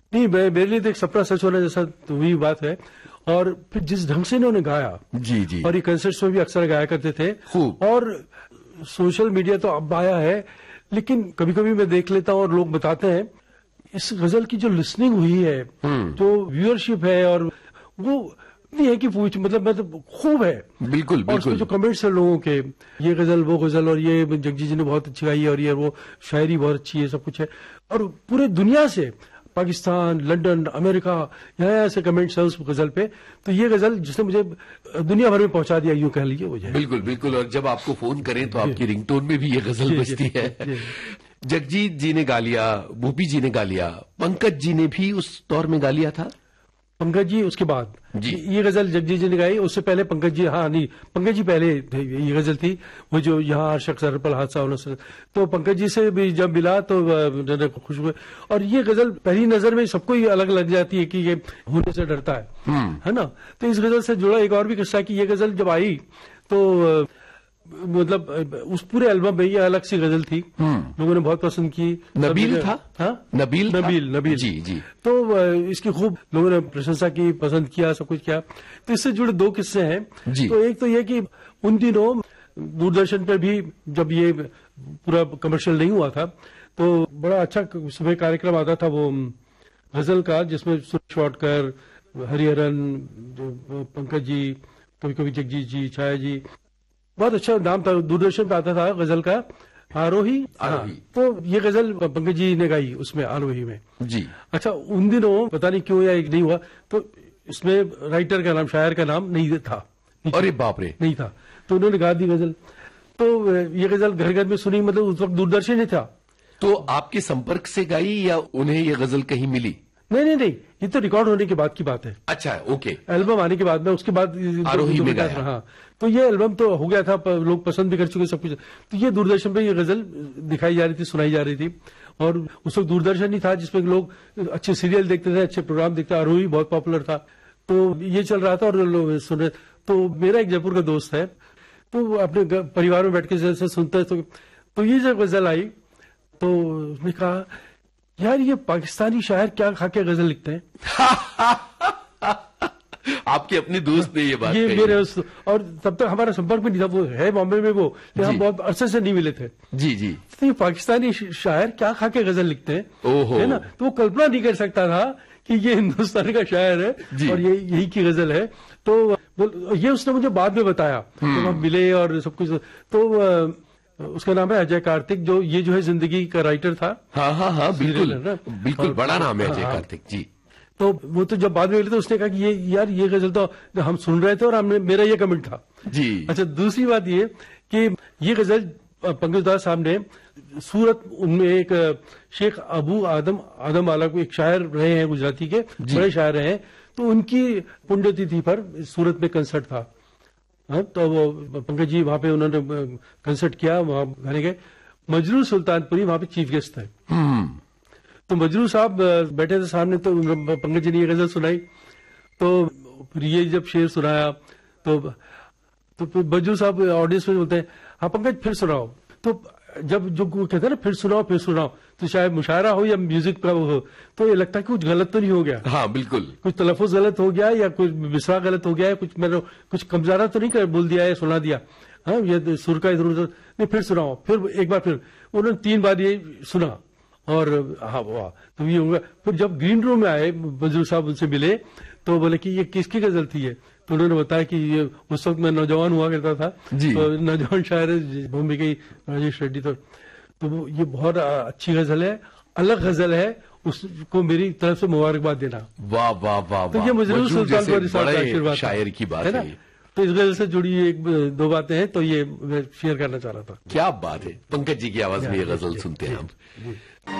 नहीं, मेरे लिए तो एक सपना सच होना जैसा तो वही बात है। और फिर जिस ढंग से इन्होंने गाया, जी जी, और ये कंसर्ट्स में भी अक्सर गाया करते थे खूब। और सोशल मीडिया तो अब आया है, लेकिन कभी कभी मैं देख लेता हूँ और लोग बताते हैं इस गजल की जो लिसनिंग हुई है, जो व्यूअरशिप है, और वो नहीं है कि पूछ मतलब खूब है। बिल्कुल और उसमें बिल्कुल। जो कमेंट्स है लोगों के, ये गजल वो गजल, और ये जगजीत जी ने बहुत अच्छी गाई है, और ये वो शायरी बहुत अच्छी है, सब कुछ है। और पूरे दुनिया से, पाकिस्तान, लंदन, अमेरिका, यहाँ से कमेंट्स है उस गजल पे। तो ये गजल जिसने मुझे दुनिया भर में पहुंचा दिया, यूं कह लीजिए मुझे। बिल्कुल बिल्कुल। और जब आपको फोन करें तो आपकी रिंगटोन में भी ये गजल बजती है। जगजीत जी ने गा लिया, भूपी जी ने गा लिया, पंकज जी ने भी उस दौर में गा लिया था। पंकज जी उसके बाद जी। ये गजल जगजीत जी ने गाई, उससे पहले पंकज जी, हाँ नहीं, पंकज जी पहले थे। ये गजल थी वो जो यहाँ हर शख्स हर पल हादसा होना से, तो पंकज जी से भी जब मिला तो खुश हुए। और ये गजल पहली नजर में सबको ही अलग लग जाती है कि ये होने से डरता है ना। तो इस गजल से जुड़ा एक और भी किस्सा कि ये गजल जब आई तो मतलब उस पूरे एल्बम में ये अलग सी गजल थी, लोगों ने बहुत पसंद की। नबील था, हाँ नबील जी जी। तो इसकी खूब लोगों ने प्रशंसा की, पसंद किया, सब कुछ किया। तो इससे जुड़े दो किस्से हैं जी। तो एक तो ये कि उन दिनों दूरदर्शन पर भी जब ये पूरा कमर्शियल नहीं हुआ था तो बड़ा अच्छा सुबह कार्यक्रम आता था वो गजल का, जिसमें सुरेश वाडकर, हरिहरन, पंकज जी, कभी कभी जगजीत जी, छाया जी, बहुत अच्छा नाम था। दूरदर्शन पे आता था गजल का, आरोही। आरोही। तो ये गजल पंकज जी ने गाई उसमें, आरोही में जी। अच्छा, उन दिनों पता नहीं क्यों या एक नहीं हुआ, तो इसमें राइटर का नाम, शायर का नाम नहीं था। अरे बाप रे, नहीं था, तो उन्होंने गा दी गजल। तो ये गजल घर घर में सुनी, मतलब उस वक्त दूरदर्शन ही था। तो आपके संपर्क से गाई या उन्हें ये गजल कहीं मिली? नहीं, ये तो रिकॉर्ड होने के बाद की बात है। अच्छा, ओके। एल्बम आने के बाद में, उसके बाद आरोही में गाया। हाँ, तो ये एल्बम तो हो गया था, लोग पसंद भी कर चुके सब कुछ। तो ये दूरदर्शन पे ये गजल दिखाई जा रही थी, सुनाई जा रही थी। और उस वक्त दूरदर्शन ही था जिसमें लोग अच्छे सीरियल देखते थे, अच्छे प्रोग्राम देखते थे, आरोही बहुत पॉपुलर था। तो ये चल रहा था और लोग सुन रहे। तो मेरा एक जयपुर का दोस्त है, तो अपने परिवार में बैठ के जैसे सुनते हैं, तो ये जब गजल आई तो उसने कहा, यार ये पाकिस्तानी शायर क्या खा के गजल लिखते हैं। आपके अपने दोस्त ने ये बात ये कही। मेरे और तब तक हमारा संपर्क भी नहीं था, वो है बॉम्बे में, वो हम बहुत अरसे से नहीं मिले थे। जी जी। तो ये पाकिस्तानी शायर क्या खा के गजल लिखते हैं, ओहो, है ना। तो वो कल्पना नहीं कर सकता था कि ये हिंदुस्तान का शायर है और ये यही की गजल है। तो ये उसने मुझे बाद में बताया जब हम मिले और सब कुछ। तो उसका नाम है अजय कार्तिक, जो ये जो है जिंदगी का राइटर था। हाँ, बिल्कुल बिल्कुल, बड़ा नाम है अजय कार्तिक जी। तो वो तो जब बाद में मिले तो उसने कहा कि ये गजल तो हम सुन रहे थे और हमने, मेरा ये कमेंट था जी। अच्छा, दूसरी बात ये कि ये गजल पंकज दास साहब ने सूरत, उनमें एक शेख अबू आदम वाला को एक शायर रहे हैं, गुजराती के बड़े शायर रहे हैं, तो उनकी पुण्यतिथि पर सूरत में कंसर्ट था। तो वो पंकज जी वहां पे उन्होंने कंसर्ट किया, वहां गाने गए। मजरू सुल्तानपुरी वहां पे चीफ गेस्ट थे। तो मजरू साहब बैठे थे सामने, तो पंकज जी ने ये गजल सुनाई। तो फिर ये जब शेर सुनाया तो मजरू साहब ऑडियंस में बोलते हैं, हाँ पंकज फिर सुनाओ। तो जब जो कहते हैं ना फिर सुनाओ, तो शायद मुशायरा हो या म्यूजिक का हो, तो ये लगता है कि कुछ गलत तो नहीं हो गया। हाँ बिल्कुल, कुछ तलफ़ुज़ गलत हो गया या कुछ मिसरा गलत हो गया, कुछ मैंने कुछ कमजारा तो नहीं कर बोल दिया या सुना दिया। हाँ, ये सुर का इधर उधर नहीं, फिर सुनाओ। फिर एक बार फिर उन्होंने 3 बार ये सुना और हाँ वाह, तो ये होगा। फिर जब ग्रीन रूम में आए मजरू साहब, उनसे मिले तो बोले कि ये किसकी गजल थी ये। तो उन्होंने बताया कि ये उस वक्त मैं नौजवान हुआ करता था, तो नौजवान शायर बॉम्बे के राजेश रेड्डी। तो ये बहुत अच्छी गजल है, अलग गजल है, उसको मेरी तरफ से मुबारकबाद देना। वाह वाह वाह। तो ये मजरू सुल्तानपुरी साहब का आशीर्वाद शायर की बात है। तो इस गजल से जुड़ी एक दो बातें हैं, तो ये मैं शेयर करना चाह रहा था। क्या बात है। पंकज जी की आवाज में ये गजल सुनते हैं हम।